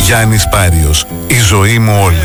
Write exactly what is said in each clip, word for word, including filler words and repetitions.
Γιάννης Πάριος, η ζωή μου όλη.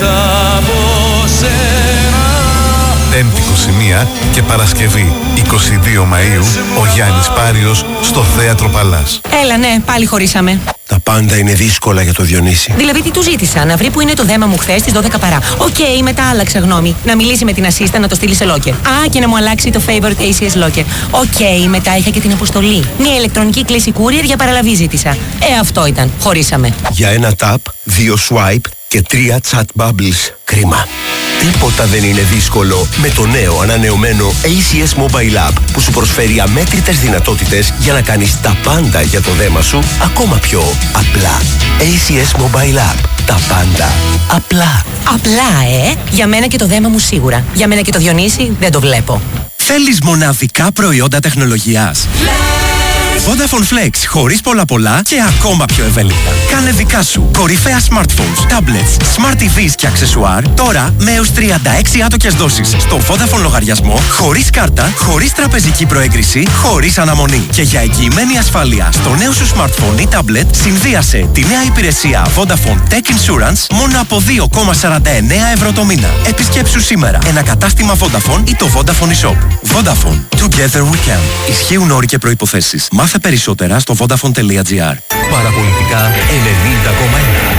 Πέμπτη είκοσι μία και Παρασκευή είκοσι δύο Μαΐου, ο Γιάννης Πάριος στο Θέατρο Παλάς. Έλα, ναι, πάλι χωρίσαμε. Τα πάντα είναι δύσκολα για το Διονύση. Δηλαδή, τι του ζήτησα, να βρει που είναι το δέμα μου χθες στις δώδεκα παρά. Οκ, okay, μετά άλλαξα γνώμη. Να μιλήσει με την assistant να το στείλει σε locker. Α, και να μου αλλάξει το favorite έι σι ες locker. Οκ, okay, μετά είχα και την αποστολή. Μια ηλεκτρονική κλήση courier για παραλαβή ζήτησα. Ε, αυτό ήταν. Χωρίσαμε. Για ένα tap, δύο swipe και τρία chat bubbles. Κρίμα. Τίποτα δεν είναι δύσκολο με το νέο ανανεωμένο έι σι ες Mobile App που σου προσφέρει αμέτρητες δυνατότητες για να κάνεις τα πάντα για το δέμα σου ακόμα πιο απλά. έι σι ες Mobile App. Τα πάντα απλά. Απλά, ε! Για μένα και το δέμα μου σίγουρα. Για μένα και το Διονύση δεν το βλέπω. Θέλεις μοναδικά προϊόντα τεχνολογίας? Vodafone Flex, χωρίς πολλά πολλά και ακόμα πιο ευέλικτα. Κάνε δικά σου κορυφαία smartphones, tablets, smart τι βις και αξεσουάρ τώρα με έως τριάντα έξι άτοκες δόσεις στο Vodafone λογαριασμό, χωρίς κάρτα, χωρίς τραπεζική προέγκριση, χωρίς αναμονή. Και για εγγυημένη ασφάλεια στο νέο σου smartphone ή tablet, συνδύασε τη νέα υπηρεσία Vodafone Tech Insurance μόνο από δύο κόμμα σαράντα εννέα ευρώ το μήνα. Επισκέψου σήμερα ένα κατάστημα Vodafone ή το Vodafone eShop. Vodafone. Together we can. Ισχύουν όροι και προϋποθέσεις. Μάθε περισσότερα στο vodafone τελεία gr. Παραπολιτικά ενενήντα κόμμα ένα.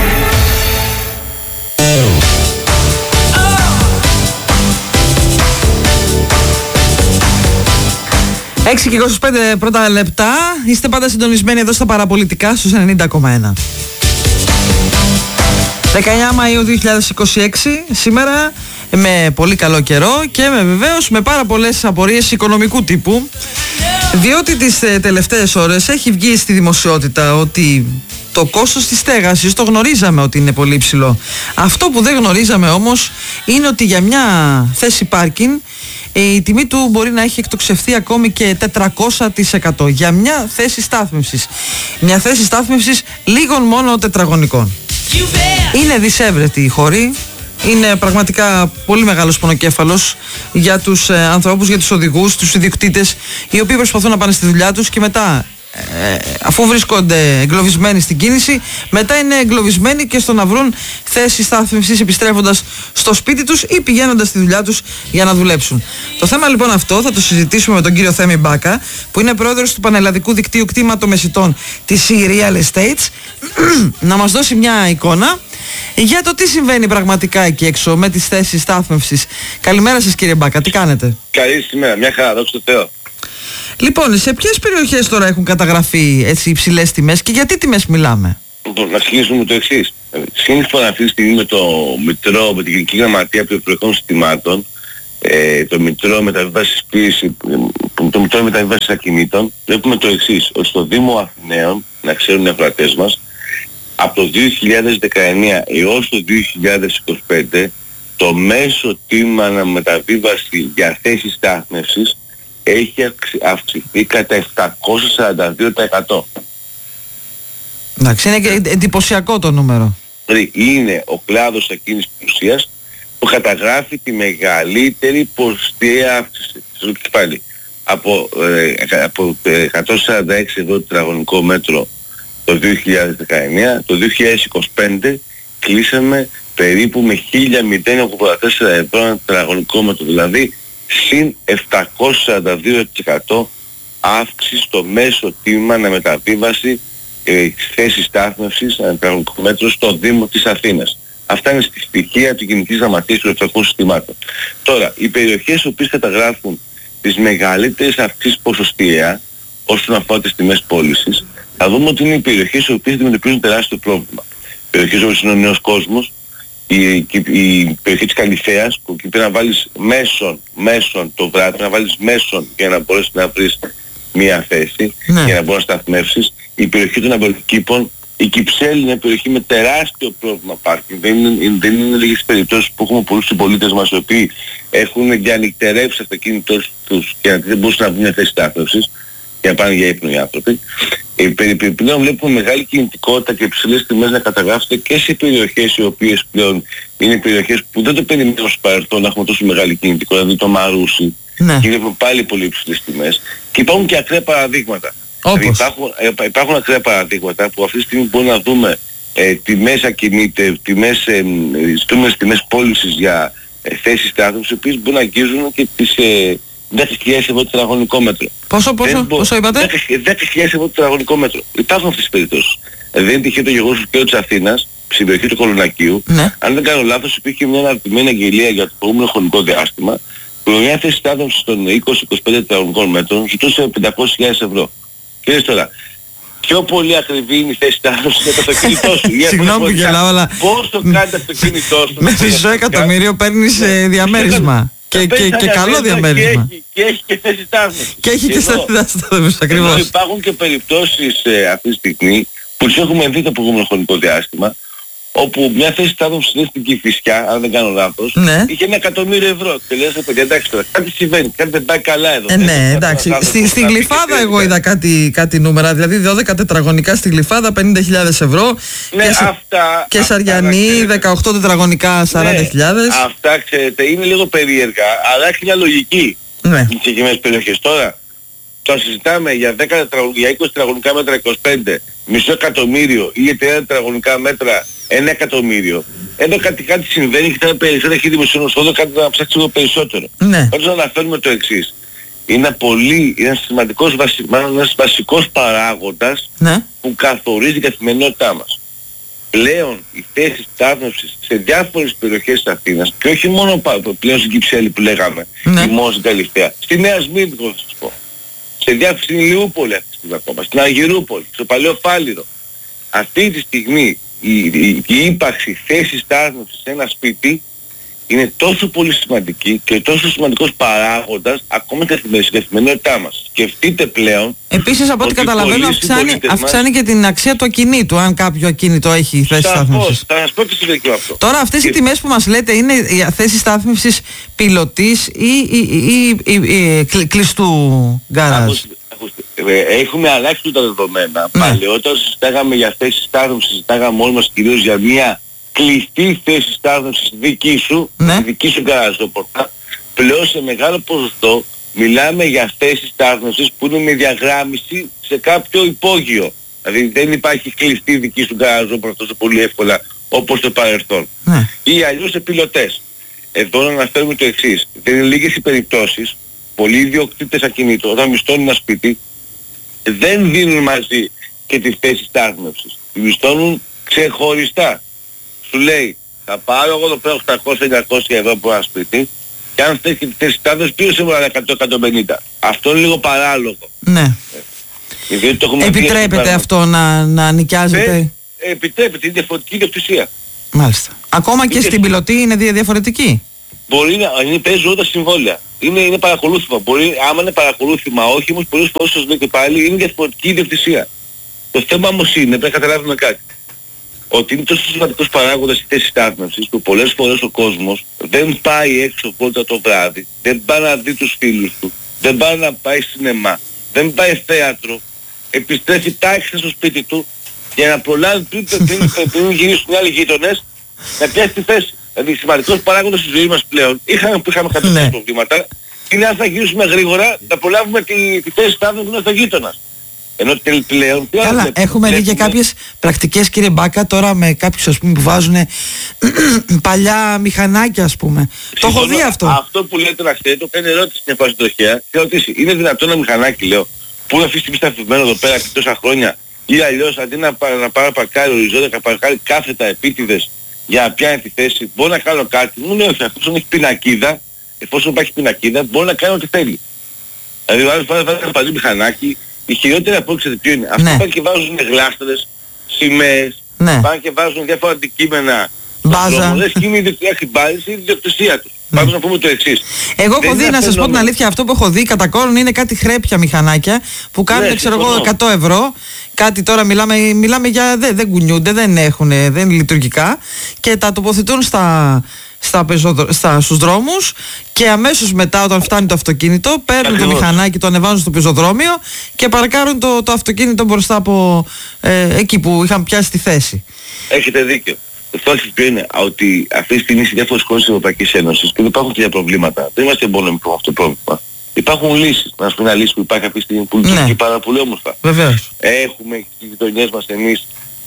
έξι και είκοσι πέντε πρώτα λεπτά. Είστε πάντα συντονισμένοι εδώ στα Παραπολιτικά στους ενενήντα κόμμα ένα. δεκαεννέα Μαΐου δύο χιλιάδες είκοσι έξι, σήμερα με πολύ καλό καιρό και με βεβαίως με πάρα πολλές απορίες οικονομικού τύπου, διότι τις ε, τελευταίες ώρες έχει βγει στη δημοσιότητα ότι το κόστος της στέγασης το γνωρίζαμε ότι είναι πολύ ψηλό. Αυτό που δεν γνωρίζαμε όμως είναι ότι για μια θέση πάρκινγκ η τιμή του μπορεί να έχει εκτοξευθεί ακόμη και τετρακόσια τοις εκατό για μια θέση στάθμευσης. Μια θέση στάθμευσης λίγων μόνο τετραγωνικών. Είναι δυσέβρετη η χώρη. Είναι πραγματικά πολύ μεγάλος πονοκέφαλος για τους ε, ανθρώπους, για τους οδηγούς, τους ιδιοκτήτες, οι οποίοι προσπαθούν να πάνε στη δουλειά τους και μετά, ε, αφού βρίσκονται εγκλωβισμένοι στην κίνηση, μετά είναι εγκλωβισμένοι και στο να βρουν θέση στάθμευσης επιστρέφοντας στο σπίτι τους ή πηγαίνοντας στη δουλειά τους για να δουλέψουν. Το θέμα λοιπόν αυτό θα το συζητήσουμε με τον κύριο Θέμη Μπάκα, που είναι πρόεδρος του Πανελλαδικού Δικτύου Κτήματομεσητών της Real Estates, να μας δώσει μια εικόνα για το τι συμβαίνει πραγματικά εκεί έξω με τις θέσεις στάθμευσης. Καλημέρα σας κύριε Μπάκα, τι κάνετε? Καλή σήμερα, μια χαρά, δόξα τω Θεώ. Λοιπόν, σε ποιες περιοχές τώρα έχουν καταγραφεί έτσι υψηλές τιμές και γιατί τιμές μιλάμε? Λοιπόν, να ξεκινήσουμε με το εξής. Σύμφωνα αυτή τη στιγμή με το Μητρό, με την Γενική Γραμματεία Πληροφορικών Συστημάτων, ε, το Μητρό Μεταβίβασης Πίεση, το Μητρό Μεταβίβασης Ακινήτων, βλέπουμε το εξής, ότι στο Δήμο Αθηναίων, να ξέρουν οι ακροατές μας, από το δύο χιλιάδες δεκαεννέα έως το δύο χιλιάδες είκοσι πέντε το μέσο τίμημα αναμεταβίβαση για θέσεις στάθμευσης έχει αυξηθεί κατά επτακόσια σαράντα δύο τοις εκατό. Εντάξει, είναι και εντυπωσιακό το νούμερο. Δηλαδή είναι ο κλάδος εκείνης της ουσίας που καταγράφει τη μεγαλύτερη ποσοστιαία αύξηση. Στο κεφάλι. Από, ε, από εκατόν σαράντα έξι ευρώ το τετραγωνικό μέτρο το δύο χιλιάδες δεκαεννέα, το δύο χιλιάδες είκοσι πέντε κλείσαμε περίπου με χίλια ογδόντα τέσσερα ευρώ ένα τετραγωνικό μέτρο, δηλαδή συν επτακόσια σαράντα δύο τοις εκατό αύξηση στο μέσο τίμημα αναμεταβίβαση ε, θέση στάθμευσης ένα τετραγωνικό μέτρο στο Δήμο της Αθήνας. Αυτά είναι στη στοιχεία του Γενικής Γραμματείας του Πληροφορικών Συστημάτων. Τώρα, οι περιοχές οι οποίες καταγράφουν τις μεγαλύτερες αυξήσεις ποσοστιαία όσον αφορά τις τιμές πώλησης, θα δούμε ότι είναι οι περιοχές οι οποίες αντιμετωπίζουν τεράστιο πρόβλημα. Περιοχές όπως είναι ο Νέος Κόσμος, η, η, η περιοχή της Καλυθέας, που εκεί πρέπει να βάλεις μέσον, μέσον το βράδυ, να βάλεις μέσον για να μπορέσεις να βρεις μία θέση, ναι, για να μπορείς να σταθμεύσεις. Η περιοχή των Αμπελοκήπων, η Κυψέλη είναι μια περιοχή με τεράστιο πρόβλημα πάρκινγκ. Δεν είναι, δεν είναι λίγες περιπτώσεις που έχουμε πολλούς συμπολίτες μας οι οποίοι έχουν διανυκτερεύσει αυτοκίνητο τους και δεν μπορούν να βρουν μια θέση στάθμευσης για να πάνε για ύπνο οι άνθρωποι. Επιπλέον βλέπουμε μεγάλη κινητικότητα και υψηλές τιμές να καταγράφονται και σε περιοχές οι οποίες πλέον είναι περιοχές που δεν το περιμένουμε στο παρελθόν να έχουμε τόσο μεγάλη κινητικότητα, δηλαδή το Μαρούσι, ναι, και βλέπουμε πάλι πολύ υψηλές τιμές. Και υπάρχουν και ακραία παραδείγματα. Δηλαδή υπάρχουν, υπάρχουν ακραία παραδείγματα που αυτή τη στιγμή μπορούμε να δούμε ε, τιμές ακινήτων, τιμές, ε, στούμες τιμές πώλησης για ε, θέσεις στάθμευσης, οι οποίες μπορούν να αγγίζουν και τις ε, δέκα χιλιάδες ευρώ το τετραγωνικό μέτρο. Πόσο, πόσο, μπο... πόσο είπατε? δέκα χιλιάδες ευρώ το τετραγωνικό μέτρο. Υπάρχουν αυτές τις περιπτώσεις. Δεν είναι τυχαίο το γεγονός του κέντρου της Αθήνας, στην περιοχή του Κολονακίου, ναι. Αν δεν κάνω λάθος, υπήρχε μια αναρτημένη αγγελία για το προηγούμενο χρονικό διάστημα, που μια θέση στάθμευσης των είκοσι με είκοσι πέντε τετραγωνικών μέτρων ζητούσε πεντακόσιες χιλιάδες ευρώ. Και δεις τώρα, πιο πολύ ακριβή είναι η θέση στάθμευσης για το αυτοκίνητό σου. Συγγνώμη που γελάω, αλλά πόσο κάνει το αυτοκίνητό σου. με μισό εκατομμύριο παίρνεις διαμέρισμα. Και, και, και καλό διαμέρισμα. Και έχει, και έχει και θέση στάθμευσης. Και έχει και στάθμευσης ακριβώς. Υπάρχουν και περιπτώσεις ε, αυτή τη στιγμή που τις έχουμε δει το προηγούμενο χρονικό διάστημα, όπου μια θέση στάθμευσης είναι στην Κηφισιά, αν δεν κάνω λάθος, ναι. είχε ένα εκατομμύριο ευρώ. Και λέει σε παιδιά, εντάξει τώρα, κάτι συμβαίνει, κάτι δεν πάει καλά εδώ. Ε, ναι, εντάξει. Στη, στη Γλυφάδα εγώ είδα κάτι, κάτι νούμερα, δηλαδή δώδεκα τετραγωνικά στη Γλυφάδα, πενήντα χιλιάδες ευρώ. Ναι, και, αυτά... Και Σαριανή, δεκαοκτώ τετραγωνικά, σαράντα χιλιάδες. Ναι, αυτά, ξέρετε, είναι λίγο περίεργα, αλλά έχει μια λογική. Ναι. Στις συγκεκριμένες περιοχές. Τώρα, το συζητάμε για, δέκα, για είκοσι τετραγωνικά μέτρα είκοσι πέντε, μισό εκατομμύριο ή για τριάντα τετραγωνικά μέτρα ένα εκατομμύριο. Εδώ κάτι, κάτι συμβαίνει και θα είναι περισσότερο, έχει δημοσιονομικό, κάτι να ψάξει λίγο περισσότερο. Ναι. Πάντως να αναφέρουμε το εξής. Είναι ένα πολύ, είναι ένας σημαντικός, βασι, μάλλον ένας βασικός παράγοντας, ναι, που καθορίζει την καθημερινότητά μας. Πλέον οι θέσεις στάθμευσης σε διάφορες περιοχές της Αθήνας, και όχι μόνο πλέον στην Κυψέλη που λέγαμε, ναι, η Μόζη τελευταία, στη Νέα Σμύρνη θα σας πω, σε διάφορες, στην Ηλιούπολη αυτή τη στιγμή ακόμα, στην Αργυρούπολη, στο Παλαιό Φάληρο. Αυτή τη στιγμή η, η, η ύπαρξη θέσης στάθμευσης σε ένα σπίτι είναι τόσο πολύ σημαντική και τόσο σημαντικός παράγοντας ακόμα και στην καθημερινότητά μας. Σκεφτείτε πλέον... Επίσης από ό,τι καταλαβαίνω αυξάνει, αυξάνει και την αξία του ακινήτου, αν κάποιο ακίνητο έχει θέση στάθμευσης. Θα σας πω και συνδεκιό αυτό. Τώρα αυτές και... οι τιμές που μας λέτε είναι οι θέσεις στάθμευσης πιλωτής ή, ή, ή, ή, ή κλ, κλειστού γκαράζ. Έχουμε αλλάξει τα δεδομένα. Ναι. Παλαιότερα συζητάγαμε για θέσεις στάθμευσης, συζητάγαμε όλοι μας κυρίως για μια κλειστή θέση στάθμευσης δική σου, ναι, δική σου γκαραζόπορτα. Πλέον σε μεγάλο ποσοστό μιλάμε για θέσεις στάθμευσης που είναι με διαγράμμιση σε κάποιο υπόγειο. Δηλαδή δεν υπάρχει κλειστή δική σου γκαραζόπορτα τόσο πολύ εύκολα όπως το παρελθόν. Ναι. Ή αλλιώς σε πιλωτές. Εδώ να αναφέρουμε το εξής. Δεν είναι λίγες οι περιπτώσεις, πολλοί ιδιοκτήτες ακινήτων όταν μισθώνουν ένα σπίτι δεν δίνουν μαζί και τη θέση στάθμευσης. Τη μισθώνουν ξεχωριστά. Σου λέει, θα πάρω εγώ το πέρα οκτακόσια με εννιακόσια ευρώ από ένα σπίτι και αν θες και τη θέση στάθμευσης πήρε σε εκατό με εκατόν πενήντα. Αυτό είναι λίγο παράλογο. Ναι. Ε, το επιτρέπεται αυτό να, να νοικιάζεται? Ε, επιτρέπεται, είναι διαφορετική ιδιοκτησία. Μάλιστα. Ακόμα και είναι στην πιλωτή είναι διαφορετική? Μπορεί να είναι, παίζει όλα τα συμβόλαια. Είναι, είναι παρακολούθημα. Μπορεί, άμα είναι παρακολούθημα, όχι, όμως πολλές φορές σας λέω και πάλι είναι διαφορετική ιδιοκτησία. Το θέμα όμως είναι, πρέπει να καταλάβουμε κάτι. Ότι είναι τόσο σημαντικός παράγοντας η θέση στάθμευσης που πολλές φορές ο κόσμος δεν πάει έξω πρώτα το βράδυ, δεν πάει να δει τους φίλους του, δεν πάει να πάει σινεμά, δεν πάει θέατρο, επιστρέφει τάχιστα στο σπίτι του για να προλάβει πριν, πριν, πριν γυρίσουν οι άλλοι γείτονες να πιάσει τη θέση. Δηλαδή σημαντικός παράγοντας στη ζωή μας πλέον, είχαμε που είχαμε κάποια ναι. προβλήματα, είναι αν θα γυρίσουμε γρήγορα να προλάβουμε τη, τη θέση στάθμευσης που είναι στο γείτονας. Ενώ πλέον... Καλά, έχουμε βλέπουμε... δει και κάποιες πρακτικές, κύριε Μπάκα, τώρα με κάποιους ας πούμε που βάζουν παλιά μηχανάκια ας πούμε. Το έχω δει αυτό. Αυτό που λέτε να ξέρετε, το κάνει ερώτηση στην εφάση τροχέα και ρωτήσει, είναι δυνατόν ένα μηχανάκι, λέω, που είναι αυτή τη στιγμή σταθμισμένο εδώ πέρα και τόσα χρόνια, ή αλλιώς αντί να, να πάρω παρκάρει οριζόντια, να παρκάρει κάθετα επίτηδες για να πιάνει τη θέση, μπορώ να κάνω κάτι? Μου λέει όχι, εφόσον έχει πινακίδα, εφόσον υπάρχει πινακίδα, μπορεί να κάνει ό,τι θέλει. Δηλαδή βάζει ένα παλιό μηχανάκι. Η χειρότερη απόκριση ποιο είναι? Αυτό πάνε και βάζουν γλάστρες, σημαίες, ναι, πάνε και βάζουν διάφορα αντικείμενα. Μπάζα. Λες και είναι η ιδιοκτησία, είναι η ιδιοκτησία τους. Mm. Πάντως να πούμε το εξής. Εγώ έχω δει, να σας πω την αλήθεια, αυτό που έχω δει κατά κόρον είναι κάτι χρέπια μηχανάκια που κάνουν, ναι, ξέρω εγώ, εκατό ευρώ. Κάτι τώρα μιλάμε, μιλάμε για... δεν, δεν κουνιούνται, δεν έχουν, δεν είναι λειτουργικά και τα τοποθετούν στα... Στα πεζοδρο... στα... στους δρόμους και αμέσως μετά όταν φτάνει το αυτοκίνητο παίρνουν Ακριβώς. το μηχανάκι, το ανεβάζουν στο πεζοδρόμιο και παρκάρουν το, το αυτοκίνητο μπροστά από ε, εκεί που είχαν πιάσει τη θέση. Έχετε δίκιο. Το θέμα ποιο είναι ότι αυτή τη στιγμή σε διάφορες χώρες της Ευρωπαϊκής Ένωσης και δεν υπάρχουν τέτοια προβλήματα. Δεν είμαστε μόνο με αυτό το πρόβλημα. Υπάρχουν λύσεις. Να σου πω μια λύση που υπάρχει αυτή τη στιγμή που λειτουργεί ναι. πάρα πολύ όμορφα. Βεβαίως. Έχουμε στις γειτονιές μας εμείς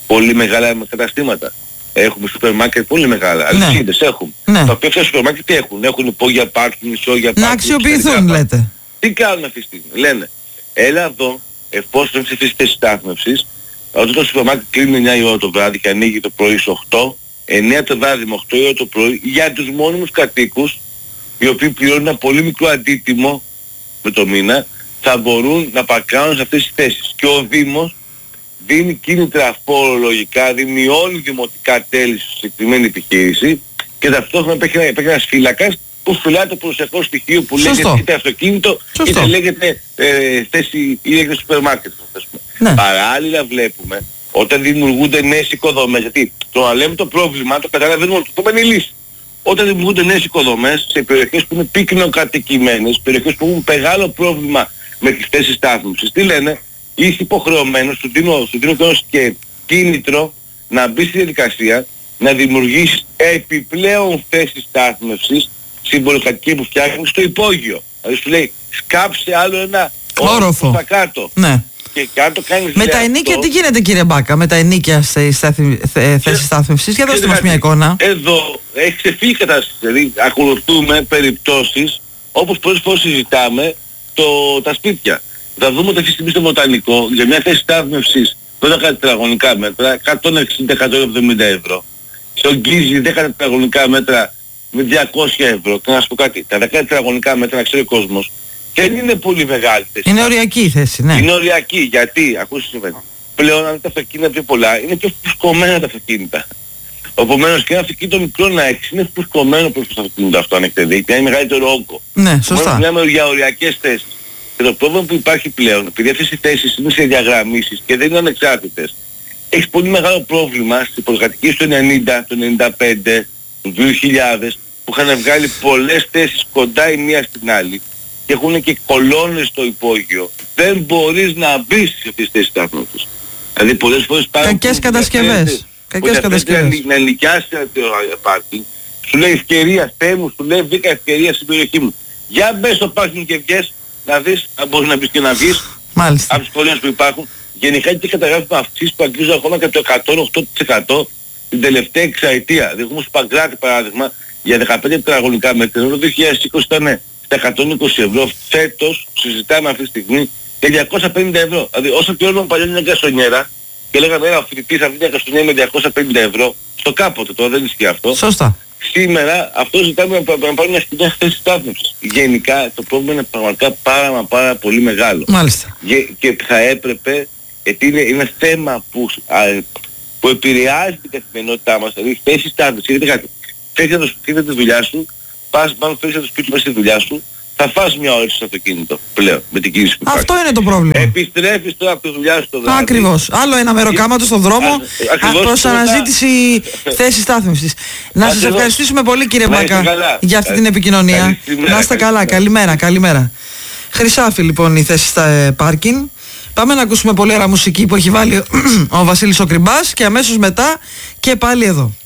πολύ μεγάλα καταστήματα. Έχουμε σούπερ μάρκετ πολύ μεγάλα. Ναι. Αλυσίδες έχουμε. Ναι. Τα οποία αυτά σούπερ μάρκετ τι έχουν. Έχουν υπόγεια πάρκινγκ, ισόγεια πάρκινγκ. Να αξιοποιηθούν, λέτε. Τι κάνουν αυτή τη στιγμή. Λένε, έλα εδώ, εφόσον έχεις αυτές τις θέσεις στάθμευσης, όταν το σούπερ μάρκετ κλείνει εννιά η ώρα το βράδυ και ανοίγει το πρωί στις οκτώ, εννιά το βράδυ με οκτώ η ώρα το πρωί, για τους μόνιμους κατοίκους, οι οποίοι πληρώνουν ένα πολύ μικρό αντίτιμο με το μήνα, θα μπορούν να παρκάρουν σε αυτές τις θέσεις. Και ο Δήμος δίνει κίνητρα φορολογικά, δίνει όλοι δημοτικά τέλη στη συγκεκριμένη επιχείρηση και ταυτόχρονα υπάρχει ένας φύλακας που φυλάει το προσεχώς στοιχείο που Σωστό. λέγεται είτε αυτοκίνητο Σωστό. είτε λέγεται ε, θέση ή λέγεται σούπερ μάρκετ. Ναι. Παράλληλα βλέπουμε όταν δημιουργούνται νέες οικοδομές, γιατί το να λέμε το πρόβλημα το καταλαβαίνουμε ότι το είναι η λύση. Όταν δημιουργούνται νέες οικοδομές σε περιοχές που είναι πυκνοκατοικημένες, περιοχές που έχουν μεγάλο πρόβλημα με τις θέσεις στάθμευσης, τι λένε, είσαι υποχρεωμένος, σου δίνω, σου δίνω και κίνητρο να μπει στη διαδικασία να δημιουργήσεις επιπλέον θέσεις στάθμευσης στην πολυκατοικία που φτιάχνεις στο υπόγειο. Δηλαδή σου λέει σκάψε άλλο ένα όροφο προς τα κάτω. Ναι. Και, και αν το κάνεις Με λέει τα αυτό, ενίκια τι γίνεται, κύριε Μπάκα, με τα ενίκια σε θέσεις στάθμευσης? Για δώστε μας μια εικόνα. Εδώ έχει ξεφύγει η κατάσταση. Δηλαδή ακολουθούμε περιπτώσεις όπως πολλές φορές συζητάμε το, τα σπίτια. Θα δούμε ότι αυτή τη στιγμή στο Βοτανικό για μια θέση στάθμευσης δώδεκα τετραγωνικά μέτρα εκατόν εξήντα με εκατόν εβδομήντα ευρώ. Στον Γκίζι δέκα τετραγωνικά μέτρα με διακόσια ευρώ. Και να σου πω κάτι, τα δέκα τετραγωνικά μέτρα να ξέρει ο κόσμος δεν είναι πολύ μεγάλη θέση. Είναι οριακή η θέση, ναι. Είναι οριακή. Γιατί, ακούστε συμβαίνει. Πλέον αν τα αυτοκίνητα πιο πολλά είναι πιο φουσκωμένα τα αυτοκίνητα. Επομένως και ένα αυτοκίνητο μικρό να έχεις είναι φουσκωμένο προς το αυτοκίνητο αυτό αν έχετε δει. Και είναι μεγαλύτερο όγκο. Ναι, σωστά. Μιλάμε για οριακές θέσεις. Και το πρόβλημα που υπάρχει πλέον, επειδή αυτές οι θέσεις είναι σε διαγραμμίσεις και δεν είναι ανεξάρτητες, έχεις πολύ μεγάλο πρόβλημα στις πολυκατοικίες του ενενήντα, του ενενήντα πέντε, του δύο χιλιάδες που είχαν βγάλει πολλές θέσεις κοντά η μία στην άλλη και έχουν και κολόνες στο υπόγειο. Δεν μπορείς να μπεις σε αυτές τις θέσεις στάθμευσης. Δηλαδή πολλές φορές υπάρχουν... Κακές κατασκευές. Κακές κατασκευές. Να νοικιάσει το πάρκινγκ, σου λέει ευκαιρία, Θεέ μου, σου λέει βρήκα ευκαιρία στην περιοχή μου. Για μπες στο πάρκινγκ και βγες να δεις αν μπορείς να μπεις και να βγεις. Μάλιστα. Από τις κολλήνες που υπάρχουν. Γενικά και καταγράφουμε αυξήσεις που αγγίζουν ακόμα και το εκατόν οκτώ τοις εκατό την τελευταία εξαετία. Δηλαδή έχουμε στο Παγκράτη παράδειγμα για δεκαπέντε τετραγωνικά μέτρα, ενώ το δύο χιλιάδες είκοσι ήταν στα εκατόν είκοσι ευρώ. Φέτος συζητάμε αυτή τη στιγμή για διακόσια πενήντα ευρώ. Δηλαδή όσο πληρώνουμε παλιά μια γκασονιέρα και λέγαμε ένα φοιτητής αυτή μια γκασονιέρα με διακόσια πενήντα ευρώ, στο κάποτε τώρα δεν ισχύει αυτό. Σωστά. Σήμερα αυτό ζητάμε να πάρουμε μια σκηνιά θέση στάθμευσης. Γενικά το πρόβλημα είναι πραγματικά πάρα μα πάρα πολύ μεγάλο. Μάλιστα. Και θα έπρεπε, γιατί είναι, είναι θέμα που, α, που επηρεάζει την καθημερινότητά μας, δηλαδή θέση στάθμευσης. Γιατί κάτι, φέρεις τη δουλειά σου, πας πάνω φέρεις το σπίτι σου στη δουλειά σου, θα φας μια ώρα στο αυτοκίνητο πλέον με την κίνηση που Αυτό υπάρχει. είναι το πρόβλημα. Επιστρέφεις τώρα από τη δουλειά σου στο βράδυ. Ακριβώς. Άλλο ένα μεροκάματο στον δρόμο προς αναζήτηση θέσης στάθμευσης. Να σας ευχαριστήσουμε πολύ κύριε Μπάκα για αυτή την επικοινωνία. Να είστε καλά. Καλημέρα. Καλημέρα. Χρυσάφι λοιπόν η θέση στα πάρκινγκ. Πάμε να ακούσουμε πολύ ωραία μουσική που έχει βάλει ο Βασίλης ο Κρυμπάς και αμέσως μετά και πάλι εδώ.